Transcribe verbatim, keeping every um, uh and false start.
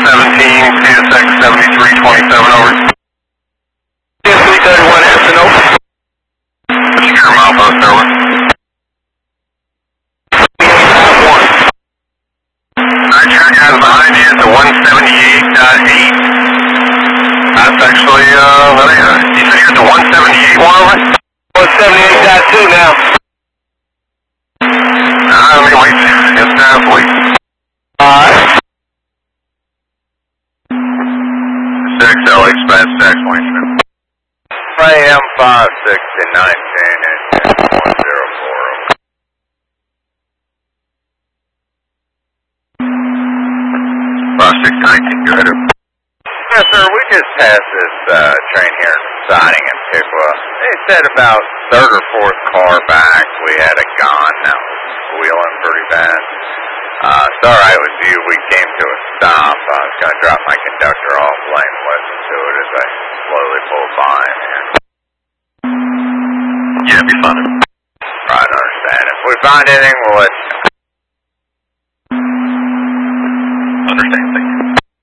seventeen, C S X seventy-three twenty-seven, over. C S three thirty-one, Edison, over. Secure milepost, over. one. Alright, your guys behind you is the one seventy-eight point eight. That's actually, uh, what are you, you said you're at the one seventy-eight one, over? one seventy-eight point two now. Uh, let me wait. Yes, uh, wait. Alright. six L Express, X one. A M five sixty-nine ten and one zero four. five six nineteen, go ahead. Yes, sir, we just passed this uh, train here in siding in Piqua. They said about third or fourth car back we had a gun that was wheeling pretty bad. Uh, it's alright with you, we came to a stop. I was going to drop my conductor off lane and listen to it as I slowly pulled by in here. Yeah, it'd be fun. Right, I understand. If we find anything, we'll let you know. Understand, thank you.